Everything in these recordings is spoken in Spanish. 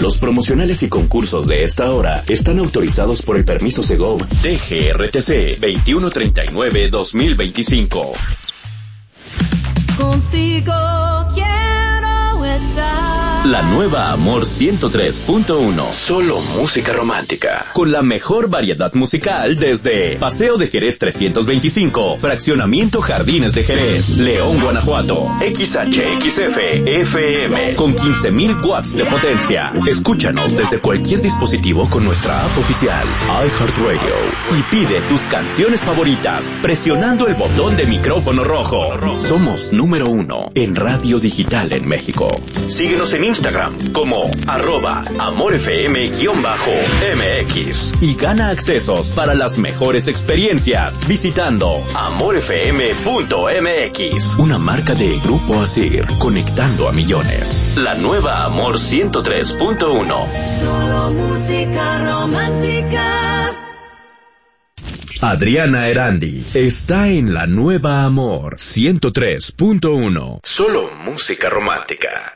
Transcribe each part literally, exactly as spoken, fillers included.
Los promocionales y concursos de esta hora están autorizados por el permiso Segov D G R T C veintiuno treinta y nueve dos mil veinticinco. Contigo quiero estar. La nueva Amor ciento tres punto uno. Solo música romántica. Con la mejor variedad musical desde Paseo de Jerez trescientos veinticinco, Fraccionamiento Jardines de Jerez, León, Guanajuato. X H X F F M con quince mil watts de potencia. Escúchanos desde cualquier dispositivo con nuestra app oficial iHeartRadio y pide tus canciones favoritas presionando el botón de micrófono rojo. Somos número uno en radio digital en México. Síguenos en Instagram como arroba amorfm-mx y gana accesos para las mejores experiencias visitando amorfm punto m x. Una marca de Grupo Asir, conectando a millones. La nueva Amor ciento tres punto uno. Solo música romántica. Adriana Erandi está en la nueva Amor ciento tres punto uno. Solo música romántica.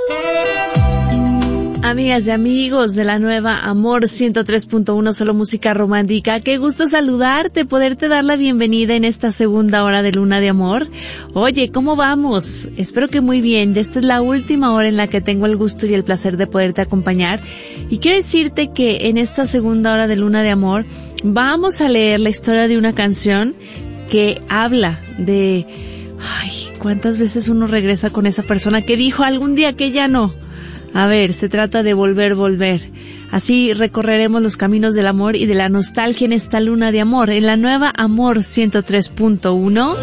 Amigas y amigos de la nueva Amor ciento tres punto uno, solo música romántica, qué gusto saludarte, poderte dar la bienvenida en esta segunda hora de Luna de Amor. Oye, ¿cómo vamos? Espero que muy bien, esta es la última hora en la que tengo el gusto y el placer de poderte acompañar. Y quiero decirte que en esta segunda hora de Luna de Amor vamos a leer la historia de una canción que habla de... Ay, ¿cuántas veces uno regresa con esa persona que dijo algún día que ya no? A ver, se trata de volver, volver. Así recorreremos los caminos del amor y de la nostalgia en esta Luna de Amor, en la nueva Amor ciento tres punto uno.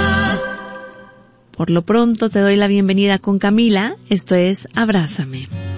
Por lo pronto te doy la bienvenida con Camila, esto es Abrázame.